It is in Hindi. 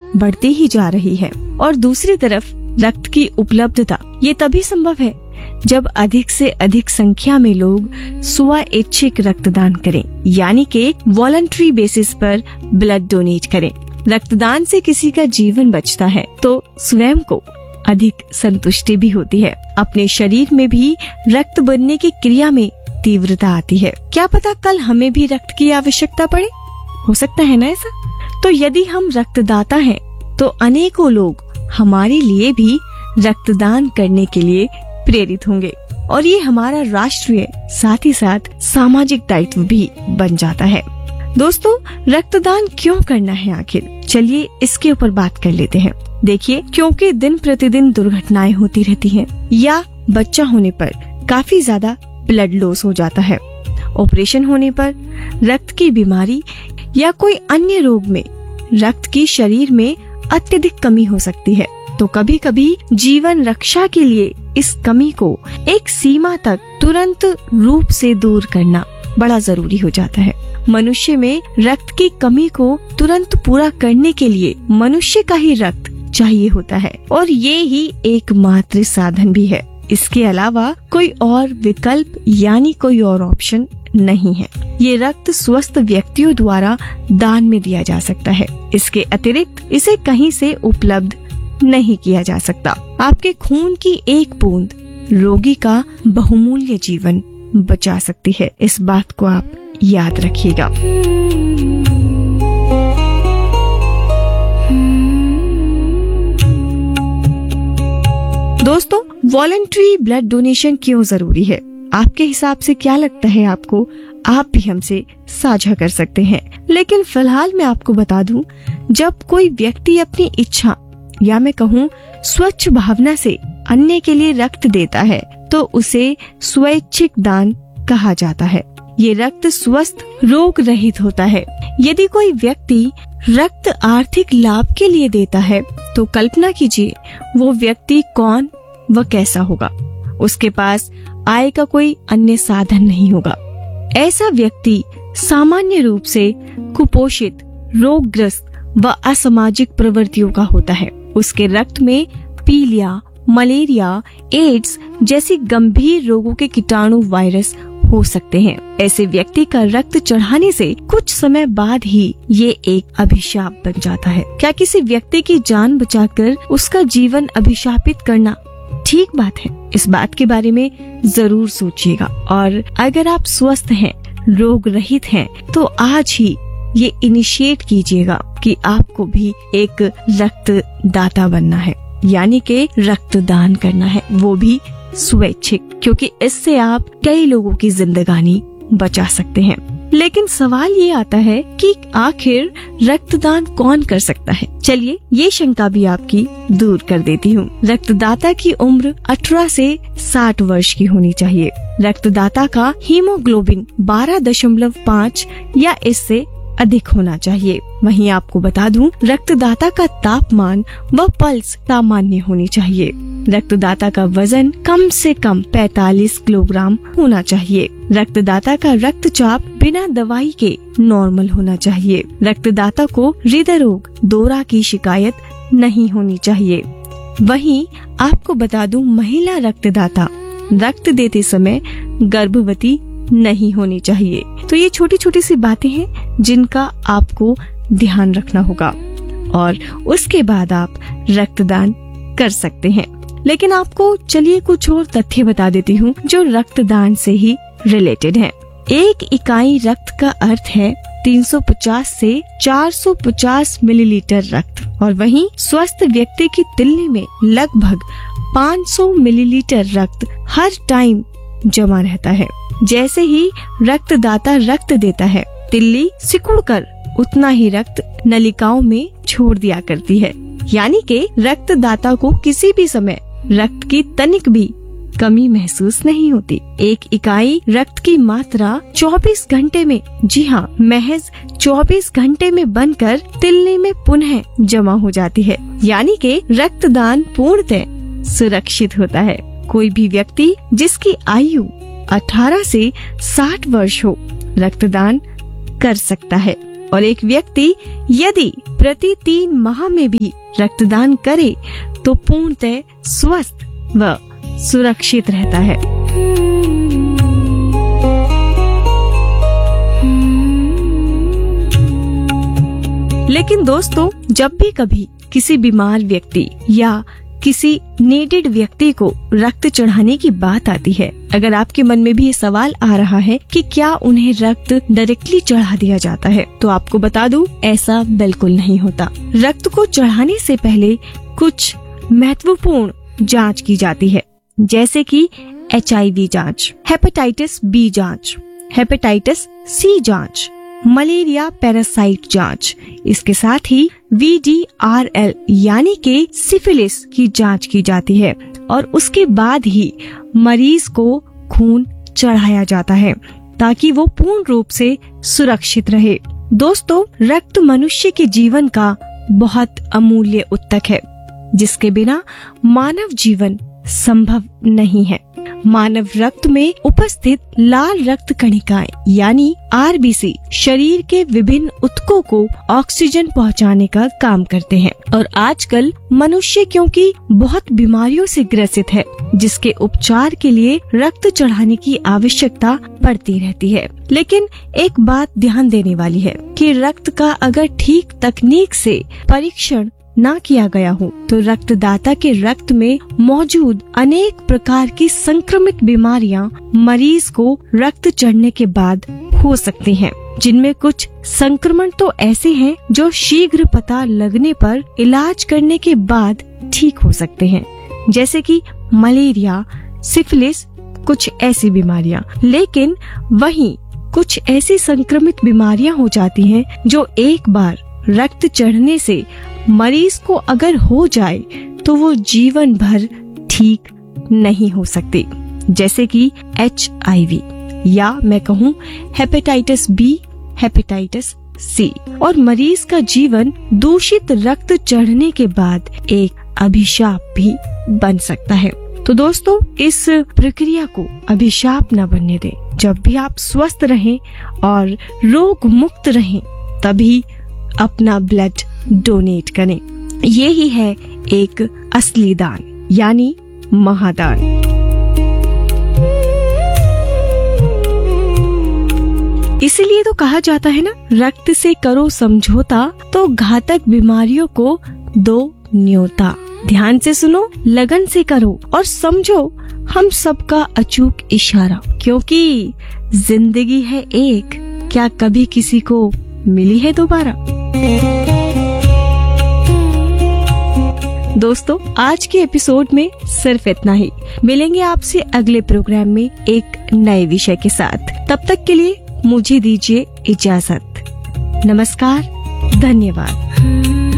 बढ़ती ही जा रही है। और दूसरी तरफ रक्त की उपलब्धता ये तभी संभव है जब अधिक से अधिक संख्या में लोग स्वैच्छिक रक्तदान करें, यानी कि वॉलंटरी बेसिस पर ब्लड डोनेट करें। रक्तदान से किसी का जीवन बचता है तो स्वयं को अधिक संतुष्टि भी होती है। अपने शरीर में भी रक्त बनने की क्रिया में तीव्रता आती है। क्या पता कल हमें भी रक्त की आवश्यकता पड़े, हो सकता है ना ऐसा। तो यदि हम रक्तदाता हैं तो अनेकों लोग हमारे लिए भी रक्तदान करने के लिए प्रेरित होंगे और ये हमारा राष्ट्रीय साथ ही साथ सामाजिक दायित्व भी बन जाता है। दोस्तों, रक्तदान क्यों करना है आखिर, चलिए इसके ऊपर बात कर लेते हैं। देखिए, क्योंकि दिन प्रतिदिन दुर्घटनाएं होती रहती हैं या बच्चा होने पर काफी ज्यादा ब्लड लॉस हो जाता है, ऑपरेशन होने पर, रक्त की बीमारी या कोई अन्य रोग में रक्त की शरीर में अत्यधिक कमी हो सकती है। तो कभी कभी जीवन रक्षा के लिए इस कमी को एक सीमा तक तुरंत रूप से दूर करना बड़ा जरूरी हो जाता है। मनुष्य में रक्त की कमी को तुरंत पूरा करने के लिए मनुष्य का ही रक्त चाहिए होता है और ये ही एकमात्र साधन भी है। इसके अलावा कोई और विकल्प यानी कोई और ऑप्शन नहीं है। ये रक्त स्वस्थ व्यक्तियों द्वारा दान में दिया जा सकता है। इसके अतिरिक्त इसे कहीं से उपलब्ध नहीं किया जा सकता। आपके खून की एक बूंद रोगी का बहुमूल्य जीवन बचा सकती है। इस बात को आप याद रखिएगा। दोस्तों, वॉलंटरी ब्लड डोनेशन क्यों जरूरी है? आपके हिसाब से क्या लगता है आपको? आप भी हमसे साझा कर सकते हैं। लेकिन फिलहाल मैं आपको बता दूं, जब कोई व्यक्ति अपनी इच्छा या मैं कहूँ स्वच्छ भावना से अन्य के लिए रक्त देता है तो उसे स्वैच्छिक दान कहा जाता है। ये रक्त स्वस्थ रोग रहित होता है। यदि कोई व्यक्ति रक्त आर्थिक लाभ के लिए देता है तो कल्पना कीजिए वो व्यक्ति कौन व कैसा होगा। उसके पास आय का कोई अन्य साधन नहीं होगा। ऐसा व्यक्ति सामान्य रूप से कुपोषित, रोगग्रस्त व असामाजिक प्रवृत्तियों का होता है। उसके रक्त में पीलिया, मलेरिया, एड्स जैसी गंभीर रोगों के कीटाणु वायरस हो सकते हैं। ऐसे व्यक्ति का रक्त चढ़ाने से कुछ समय बाद ही ये एक अभिशाप बन जाता है। क्या किसी व्यक्ति की जान बचाकर उसका जीवन अभिशापित करना ठीक बात है? इस बात के बारे में जरूर सोचिएगा। और अगर आप स्वस्थ हैं, रोग रहित हैं, तो आज ही ये इनिशिएट कीजिएगा कि आपको भी एक रक्तदाता बनना है, यानी कि रक्तदान करना है, वो भी स्वैच्छिक, क्योंकि इससे आप कई लोगों की जिंदगानी बचा सकते हैं। लेकिन सवाल ये आता है कि आखिर रक्तदान कौन कर सकता है? चलिए ये शंका भी आपकी दूर कर देती हूँ। रक्तदाता की उम्र 18 से 60 वर्ष की होनी चाहिए। रक्तदाता का हीमोग्लोबिन 12.5 या इससे अधिक होना चाहिए। वहीं आपको बता दूं, रक्तदाता का तापमान व पल्स सामान्य होनी चाहिए। रक्तदाता का वजन कम से कम 45 किलोग्राम होना चाहिए। रक्तदाता का रक्तचाप बिना दवाई के नॉर्मल होना चाहिए। रक्तदाता को हृदय रोग, दौरा की शिकायत नहीं होनी चाहिए। वहीं आपको बता दूं, महिला रक्तदाता रक्त देते समय गर्भवती नहीं होनी चाहिए। तो ये छोटी छोटी सी बातें हैं जिनका आपको ध्यान रखना होगा और उसके बाद आप रक्तदान कर सकते हैं। लेकिन आपको चलिए कुछ और तथ्य बता देती हूँ जो रक्तदान से ही रिलेटेड है। एक इकाई रक्त का अर्थ है 350 से 450 मिलीलीटर रक्त, और वहीं स्वस्थ व्यक्ति की तिल्ली में लगभग 500 मिलीलीटर रक्त हर टाइम जमा रहता है। जैसे ही रक्तदाता रक्त देता है, तिल्ली सिकुड़कर उतना ही रक्त नलिकाओं में छोड़ दिया करती है, यानी कि रक्तदाता को किसी भी समय रक्त की तनिक भी कमी महसूस नहीं होती। एक इकाई रक्त की मात्रा 24 घंटे में, जी हाँ, महज 24 घंटे में बनकर तिल्ली में पुनः जमा हो जाती है, यानी कि रक्तदान पूर्णतः सुरक्षित होता है। कोई भी व्यक्ति जिसकी आयु 18 से 60 वर्ष हो रक्तदान कर सकता है। और एक व्यक्ति यदि प्रति 3 माह में भी रक्तदान करे तो पूर्णतः स्वस्थ व सुरक्षित रहता है। लेकिन दोस्तों, जब भी कभी किसी बीमार व्यक्ति या किसी नीडेड व्यक्ति को रक्त चढ़ाने की बात आती है, अगर आपके मन में भी ये सवाल आ रहा है कि क्या उन्हें रक्त डायरेक्टली चढ़ा दिया जाता है, तो आपको बता दूं, ऐसा बिल्कुल नहीं होता। रक्त को चढ़ाने से पहले कुछ महत्वपूर्ण जांच की जाती है, जैसे कि HIV जांच, हेपेटाइटिस B जांच, हेपेटाइटिस C जांच, मलेरिया पैरासाइट जांच, इसके साथ ही VDRL यानी कि सिफिलिस की जांच की जाती है और उसके बाद ही मरीज को खून चढ़ाया जाता है ताकि वो पूर्ण रूप से सुरक्षित रहे। दोस्तों, रक्त मनुष्य के जीवन का बहुत अमूल्य उत्तक है, जिसके बिना मानव जीवन संभव नहीं है। मानव रक्त में उपस्थित लाल रक्त कणिकाएं यानी RBC शरीर के विभिन्न ऊतकों को ऑक्सीजन पहुंचाने का काम करते हैं और आजकल मनुष्य क्योंकि बहुत बीमारियों से ग्रसित है, जिसके उपचार के लिए रक्त चढ़ाने की आवश्यकता पड़ती रहती है। लेकिन एक बात ध्यान देने वाली है कि रक्त का अगर ठीक तकनीक से परीक्षण ना किया गया हो तो रक्तदाता के रक्त में मौजूद अनेक प्रकार की संक्रमित बीमारियां मरीज को रक्त चढ़ने के बाद हो सकती हैं, जिनमें कुछ संक्रमण तो ऐसे हैं जो शीघ्र पता लगने पर इलाज करने के बाद ठीक हो सकते हैं, जैसे कि मलेरिया, सिफिलिस, कुछ ऐसी बीमारियां। लेकिन वहीं कुछ ऐसी संक्रमित बीमारियां हो जाती हैं जो एक बार रक्त चढ़ने से मरीज को अगर हो जाए तो वो जीवन भर ठीक नहीं हो सकती, जैसे कि HIV या मैं कहूँ हेपेटाइटिस B, हेपेटाइटिस C, और मरीज का जीवन दूषित रक्त चढ़ने के बाद एक अभिशाप भी बन सकता है। तो दोस्तों, इस प्रक्रिया को अभिशाप न बनने दें। जब भी आप स्वस्थ रहें और रोग मुक्त रहें, तभी अपना ब्लड डोनेट करें। यही है एक असली दान यानी महादान। इसीलिए तो कहा जाता है ना, रक्त से करो समझौता तो घातक बीमारियों को दो न्योता। ध्यान से सुनो, लगन से करो और समझो हम सबका अचूक इशारा, क्योंकि जिंदगी है एक, क्या कभी किसी को मिली है दोबारा। दोस्तों, आज के एपिसोड में सिर्फ इतना ही। मिलेंगे आपसे अगले प्रोग्राम में एक नए विषय के साथ। तब तक के लिए मुझे दीजिए इजाजत। नमस्कार, धन्यवाद।